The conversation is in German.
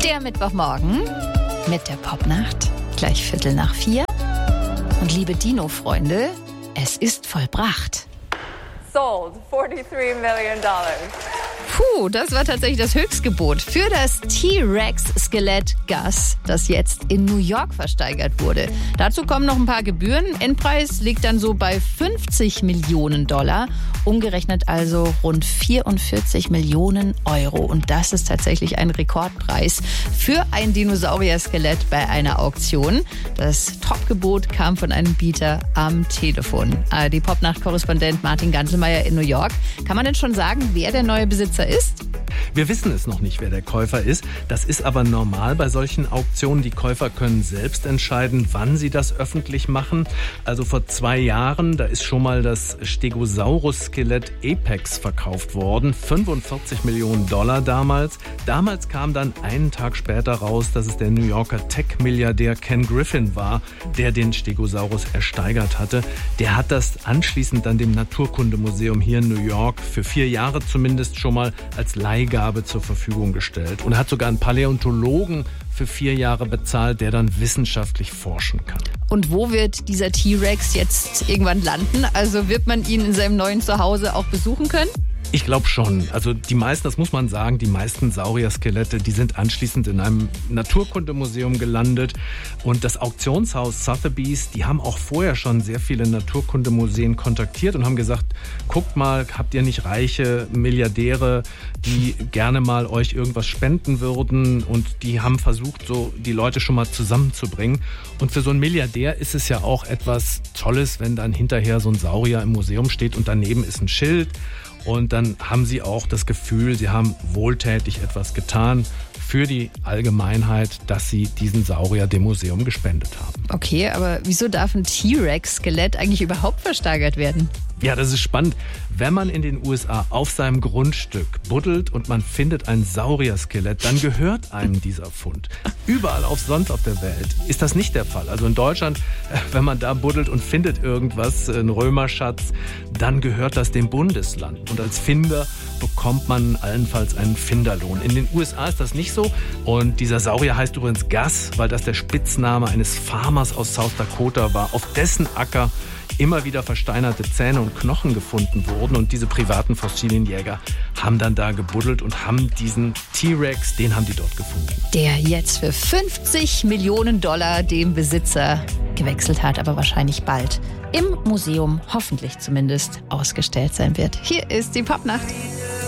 Der Mittwochmorgen mit der Popnacht, gleich 3:45. Und liebe Dino-Freunde, es ist vollbracht. Sold, $43 million. Puh, das war tatsächlich das Höchstgebot für das T-Rex-Skelett Gus, das jetzt in New York versteigert wurde. Dazu kommen noch ein paar Gebühren. Endpreis liegt dann so bei $50 Millionen, umgerechnet also rund 44 Millionen Euro. Und das ist tatsächlich ein Rekordpreis für ein Dinosaurier-Skelett bei einer Auktion. Das Topgebot kam von einem Bieter am Telefon. Die Popnacht-Korrespondent Martin Ganselmeier in New York. Kann man denn schon sagen, wer der neue Besitzer ist? Wir wissen es noch nicht, wer der Käufer ist. Das ist aber normal bei solchen Auktionen. Die Käufer können selbst entscheiden, wann sie das öffentlich machen. Also vor 2 Jahren, da ist schon mal das Stegosaurus-Skelett Apex verkauft worden. $45 Millionen damals. Damals kam dann einen Tag später raus, dass es der New Yorker Tech-Milliardär Ken Griffin war, der den Stegosaurus ersteigert hatte. Der hat das anschließend dann dem Naturkundemuseum hier in New York für 4 Jahre zumindest schon mal als Leihgabe zur Verfügung gestellt und hat sogar einen Paläontologen für 4 Jahre bezahlt, der dann wissenschaftlich forschen kann. Und wo wird dieser T-Rex jetzt irgendwann landen? Also wird man ihn in seinem neuen Zuhause auch besuchen können? Ich glaube schon. Also die meisten, das muss man sagen, die meisten Saurier-Skelette, die sind anschließend in einem Naturkundemuseum gelandet. Und das Auktionshaus Sotheby's, die haben auch vorher schon sehr viele Naturkundemuseen kontaktiert und haben gesagt, guckt mal, habt ihr nicht reiche Milliardäre, die gerne mal euch irgendwas spenden würden? Und die haben versucht, so die Leute schon mal zusammenzubringen. Und für so einen Milliardär ist es ja auch etwas Tolles, wenn dann hinterher so ein Saurier im Museum steht und daneben ist ein Schild. Und dann haben sie auch das Gefühl, sie haben wohltätig etwas getan für die Allgemeinheit, dass sie diesen Saurier dem Museum gespendet haben. Okay, aber wieso darf ein T-Rex-Skelett eigentlich überhaupt versteigert werden? Ja, das ist spannend. Wenn man in den USA auf seinem Grundstück buddelt und man findet ein Saurier-Skelett, dann gehört einem dieser Fund. Überall sonst auf der Welt ist das nicht der Fall. Also in Deutschland, wenn man da buddelt und findet irgendwas, ein Römerschatz, dann gehört das dem Bundesland. Und als Finder bekommt man allenfalls einen Finderlohn. In den USA ist das nicht so. Und dieser Saurier heißt übrigens Gus, weil das der Spitzname eines Farmers aus South Dakota war, auf dessen Acker immer wieder versteinerte Zähne und Knochen gefunden wurden. Und diese privaten Fossilienjäger haben dann da gebuddelt und haben diesen T-Rex, den haben die dort gefunden. Der jetzt für $50 Millionen dem Besitzer gewechselt hat, aber wahrscheinlich bald im Museum, hoffentlich zumindest, ausgestellt sein wird. Hier ist die Popnacht.